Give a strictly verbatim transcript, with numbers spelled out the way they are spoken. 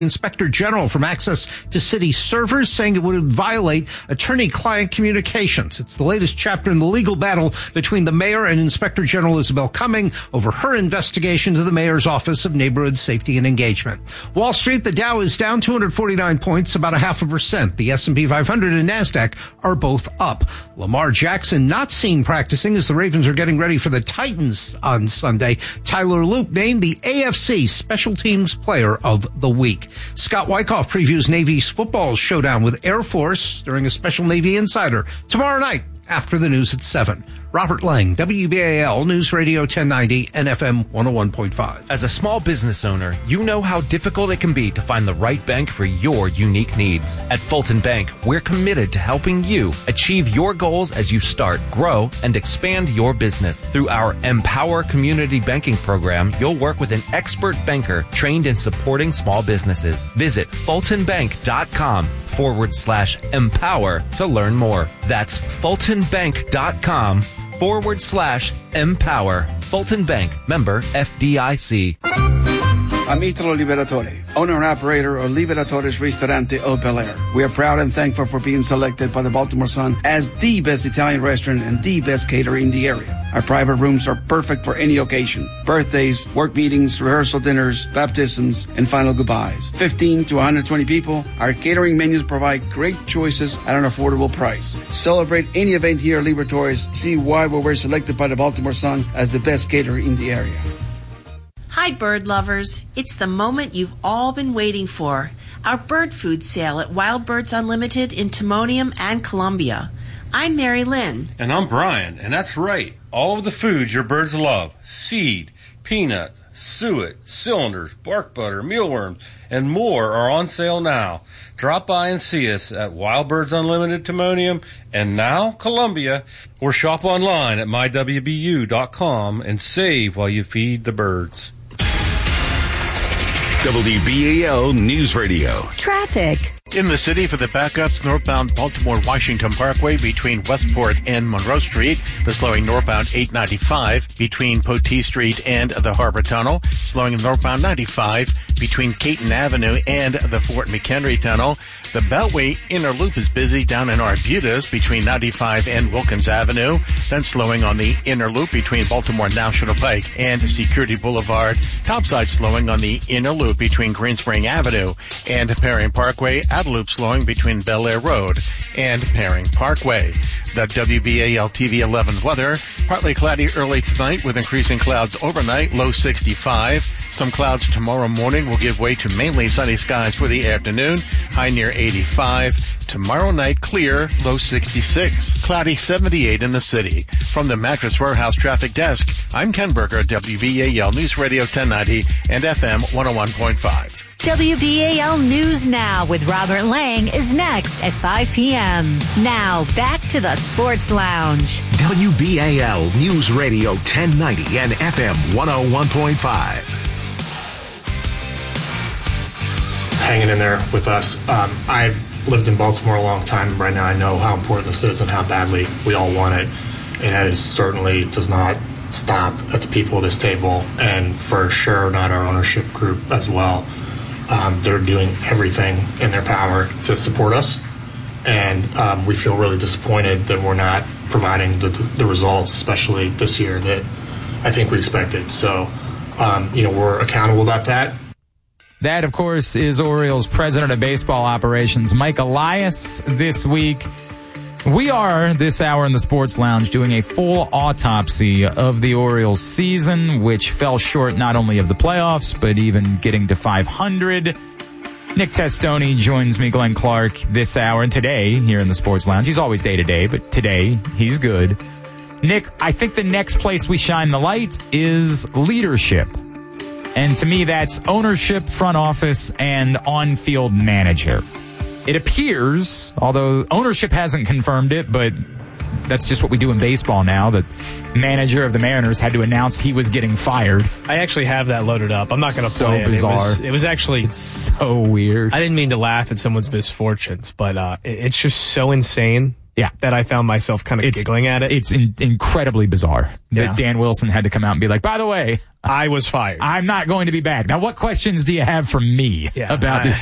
Inspector General from access to city servers, saying it would violate attorney-client communications. It's the latest chapter in the legal battle between the mayor and Inspector General Isabel Cumming over her investigation to the mayor's Office of Neighborhood Safety and Engagement. Wall Street, the Dow is down two hundred forty-nine points, about a half a percent. The S and P five hundred and NASDAQ are both up. Lamar Jackson not seen practicing as the Ravens are getting ready for the Titans on Sunday. Tyler Loop named the A F C Special Teams Player of the Week. Scott Wyckoff previews Navy's football showdown with Air Force during a special Navy Insider tomorrow night after the news at seven. Robert Lang, W B A L News Radio ten ninety and F M one oh one point five. As a small business owner, you know how difficult it can be to find the right bank for your unique needs. At Fulton Bank, we're committed to helping you achieve your goals as you start, grow, and expand your business. Through our Empower Community Banking Program, you'll work with an expert banker trained in supporting small businesses. Visit fultonbank.com forward slash empower to learn more. That's fultonbank.com forward slash empower. Fulton Bank, member F D I C. I'm Italo Liberatore, owner and operator of Liberatore's Ristorante O Bel Air. We are proud and thankful for being selected by the Baltimore Sun as the best Italian restaurant and the best caterer in the area. Our private rooms are perfect for any occasion. Birthdays, work meetings, rehearsal dinners, baptisms, and final goodbyes. fifteen to one hundred twenty people. Our catering menus provide great choices at an affordable price. Celebrate any event here at Liberatore's. See why we were selected by the Baltimore Sun as the best caterer in the area. Hi, bird lovers. It's the moment you've all been waiting for. Our bird food sale at Wild Birds Unlimited in Timonium and Columbia. I'm Mary Lynn. And I'm Brian, and that's right. All of the foods your birds love, seed, peanuts, suet, cylinders, bark butter, mealworms, and more are on sale now. Drop by and see us at Wild Birds Unlimited Timonium and now Columbia, or shop online at my w b u dot com and save while you feed the birds. W B A L News Radio. Traffic. In the city for the backups, northbound Baltimore-Washington Parkway between Westport and Monroe Street. The slowing northbound eight ninety-five between Potee Street and the Harbor Tunnel. Slowing northbound ninety-five between Caton Avenue and the Fort McHenry Tunnel. The Beltway inner loop is busy down in Arbutus between ninety-five and Wilkins Avenue. Then slowing on the inner loop between Baltimore National Pike and Security Boulevard. Topside slowing on the inner loop between Greenspring Avenue and Perring Parkway. Out loop slowing between Bel Air Road and Perring Parkway. The W B A L T V eleven weather. Partly cloudy early tonight with increasing clouds overnight, low sixty-five. Some clouds tomorrow morning will give way to mainly sunny skies for the afternoon, high near eighty-five. Tomorrow night clear, low sixty-six. Cloudy seventy-eight in the city. From the Mattress Warehouse Traffic Desk, I'm Ken Berger, W B A L News Radio ten ninety and F M one oh one point five. W B A L News Now with Robert Lang is next at five p.m. Now, back to the Sports Lounge. W B A L News Radio ten ninety and F M one oh one point five. Hanging in there with us. Um, I've lived in Baltimore a long time. Right now I know how important this is and how badly we all want it. And that is certainly does not stop at the people at this table, and for sure not our ownership group as well. Um, they're doing everything in their power to support us, and um, we feel really disappointed that we're not providing the, the results, especially this year, that I think we expected. So, um, you know, we're accountable about that. That, of course, is Orioles President of Baseball Operations, Mike Elias, this week. We are, this hour in the Sports Lounge, doing a full autopsy of the Orioles season, which fell short not only of the playoffs, but even getting to five hundred. Nick Testoni joins me, Glenn Clark, this hour, and today, here in the Sports Lounge. He's always day-to-day, but today, he's good. Nick, I think the next place we shine the light is leadership. And to me, that's ownership, front office, and on-field manager. It appears, although ownership hasn't confirmed it, but that's just what we do in baseball now, that manager of the Mariners had to announce he was getting fired. I actually have that loaded up. I'm not going to so play it. Bizarre. It was, it was actually it's so weird. I didn't mean to laugh at someone's misfortunes, but uh, it, it's just so insane. Yeah, that I found myself kind of it's, giggling at it. It's in, incredibly bizarre that yeah. Dan Wilson had to come out and be like, by the way, I was fired. I'm not going to be back. Now, what questions do you have for me Yeah, about I, this